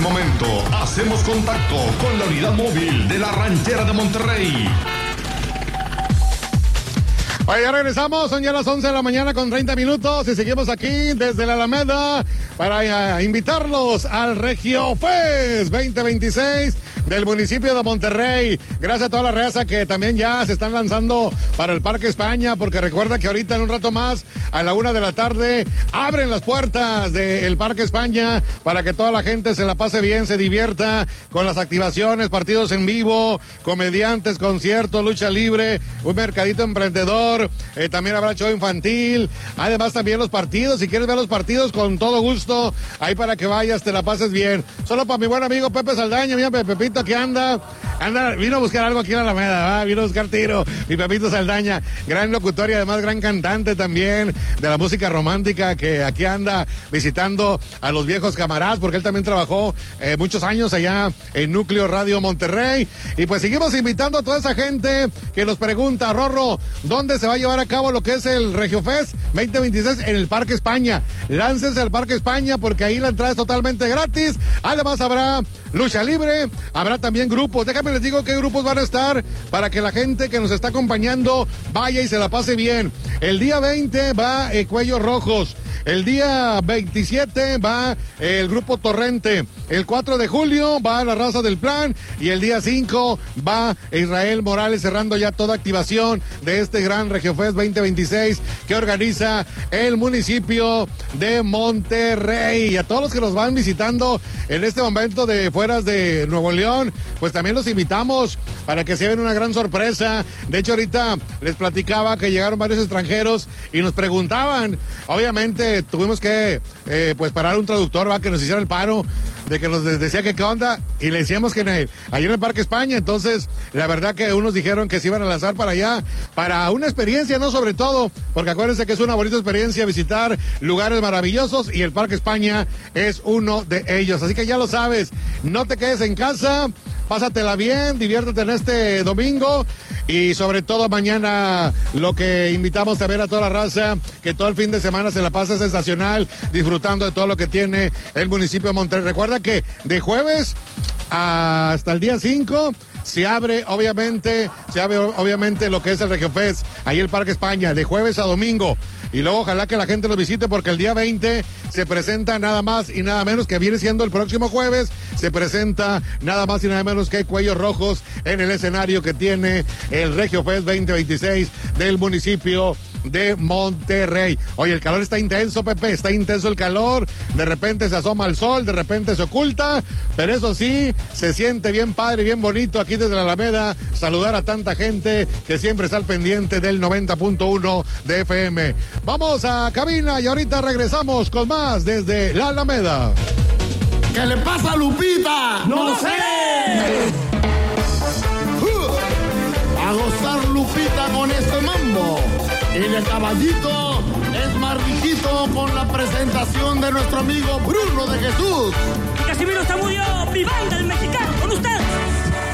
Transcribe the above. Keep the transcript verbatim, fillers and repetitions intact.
momento hacemos contacto con la unidad móvil de la Ranchera de Monterrey. Oye, ya regresamos, son ya las once de la mañana con treinta minutos y seguimos aquí desde la Alameda para uh, invitarlos al Regio Fest veinte veintiséis del municipio de Monterrey. Gracias a toda la raza que también ya se están lanzando para el Parque España, porque recuerda que ahorita en un rato más, a la una de la tarde, abren las puertas del Parque España para que toda la gente se la pase bien, se divierta con las activaciones, partidos en vivo, comediantes, conciertos, lucha libre, un mercadito emprendedor. Eh, también habrá show infantil, además también los partidos, si quieres ver los partidos con todo gusto, ahí para que vayas, te la pases bien. Solo para mi buen amigo Pepe Saldaña, mira Pepito que anda, anda, vino a buscar algo aquí en la Alameda, ¿va? Vino a buscar tiro, mi Pepito Saldaña, gran locutor y además gran cantante también de la música romántica, que aquí anda visitando a los viejos camaradas, porque él también trabajó eh, muchos años allá en Núcleo Radio Monterrey, y pues seguimos invitando a toda esa gente que nos pregunta, Rorro, ¿dónde se va a llevar a cabo lo que es el Regio Fest veinte veintiséis? En el Parque España. Láncense al Parque España porque ahí la entrada es totalmente gratis. Además habrá lucha libre, habrá también grupos. Déjame les digo qué grupos van a estar para que la gente que nos está acompañando vaya y se la pase bien. El día veinte va eh, Cuellos Rojos. El día veintisiete va el grupo Torrente. El cuatro de julio va la Raza del Plan. Y el día cinco va Israel Morales, cerrando ya toda activación de este gran Regio Fest veinte veintiséis que organiza el municipio de Monterrey. Y a todos los que nos van visitando en este momento de fueras de Nuevo León, pues también los invitamos para que se lleven una gran sorpresa. De hecho, ahorita les platicaba que llegaron varios extranjeros y nos preguntaban, obviamente tuvimos que eh, pues parar un traductor, va, que nos hiciera el paro de que nos decía que qué onda, y le decíamos que en el, allí en el Parque España. Entonces la verdad que unos dijeron que se iban a lanzar para allá, para una experiencia, no, sobre todo, porque acuérdense que es una bonita experiencia visitar lugares maravillosos y el Parque España es uno de ellos. Así que ya lo sabes, no te quedes en casa, pásatela bien, diviértete en este domingo, y sobre todo mañana lo que invitamos a ver a toda la raza, que todo el fin de semana se la pase sensacional, disfrutando de todo lo que tiene el municipio de Monterrey. Recuerda que de jueves hasta el día cinco se abre obviamente, se abre obviamente lo que es el Regio Fest, ahí el Parque España, de jueves a domingo. Y luego ojalá que la gente los visite, porque el día veinte se presenta nada más y nada menos, que viene siendo el próximo jueves, se presenta nada más y nada menos que Cuellos Rojos en el escenario que tiene el Regio Fest veinte veintiséis del municipio de Monterrey. Oye, el calor está intenso, Pepe, está intenso el calor, de repente se asoma el sol, de repente se oculta, pero eso sí, se siente bien padre, bien bonito aquí desde la Alameda, saludar a tanta gente que siempre está al pendiente del noventa punto uno de F M. Vamos a cabina y ahorita regresamos con más desde la Alameda. ¿Qué le pasa a Lupita? ¡No lo sé! A gozar Lupita con este mambo. Y el caballito es más riquito con la presentación de nuestro amigo Bruno de Jesús. Casimiro Zamudio, mi banda el mexicano, con ustedes.